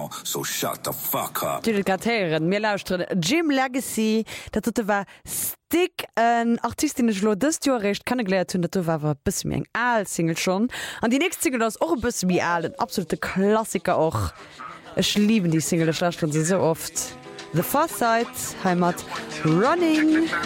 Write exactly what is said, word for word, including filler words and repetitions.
now, so shut the fuck up. Delegatéieren mir lausren Jim Legacy, dat tot war Stick en artistinnen Lo dës Jo recht kann geléiert hunn, dat warwer bis még all Single schon. An die nächste Single ass och bis wie all den absolute Klassiker och. Ech lieben die Single der Schlacht se so oft. The Far Side, Heimat Running.